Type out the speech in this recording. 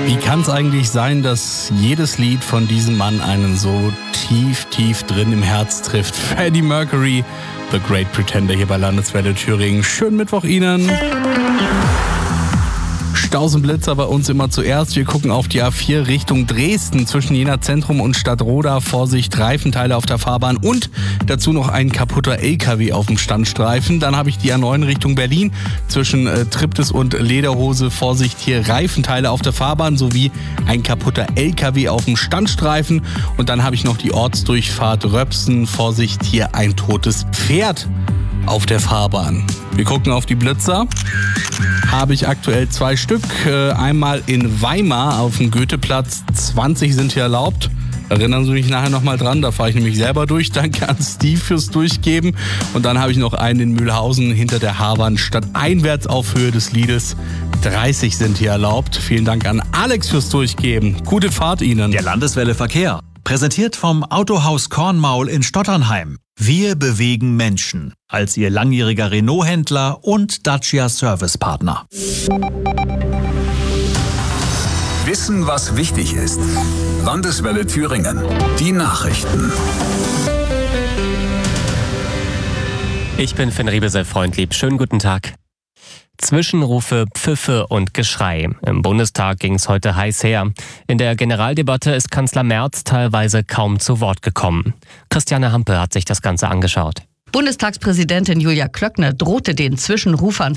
Wie kann es eigentlich sein, dass jedes Lied von diesem Mann einen so tief drin im Herz trifft? Freddie Mercury, The Great Pretender hier bei Landeswelle Thüringen. Schönen Mittwoch Ihnen. Staus und Blitzer bei uns immer zuerst. Wir gucken auf die A4 Richtung Dresden zwischen Jena Zentrum und Stadtroda. Vorsicht, Reifenteile auf der Fahrbahn und dazu noch ein kaputter LKW auf dem Standstreifen. Dann habe ich die A9 Richtung Berlin zwischen Triptis und Lederhose. Vorsicht, hier Reifenteile auf der Fahrbahn sowie ein kaputter LKW auf dem Standstreifen. Und dann habe ich noch die Ortsdurchfahrt Röpsen. Vorsicht, hier ein totes Pferd auf der Fahrbahn. Wir gucken auf die Blitzer. Habe ich aktuell 2 Stück. Einmal in Weimar auf dem Goetheplatz. 20 sind hier erlaubt. Erinnern Sie mich nachher nochmal dran, da fahre ich nämlich selber durch. Danke an Steve fürs Durchgeben. Und dann habe ich noch einen in Mühlhausen hinter der Haarbahnstadt einwärts auf Höhe des Liedes. 30 sind hier erlaubt. Vielen Dank an Alex fürs Durchgeben. Gute Fahrt Ihnen. Der Landeswelle Verkehr. Präsentiert vom Autohaus Kornmaul in Stotternheim. Wir bewegen Menschen. Als Ihr langjähriger Renault-Händler und Dacia-Service-Partner. Wissen, was wichtig ist. Landeswelle Thüringen. Die Nachrichten. Ich bin Finn Riebesel-Freundlieb. Schönen guten Tag. Zwischenrufe, Pfiffe und Geschrei. Im Bundestag ging es heute heiß her. In der Generaldebatte ist Kanzler Merz teilweise kaum zu Wort gekommen. Christiane Hampe hat sich das Ganze angeschaut. Bundestagspräsidentin Julia Klöckner drohte den Zwischenrufern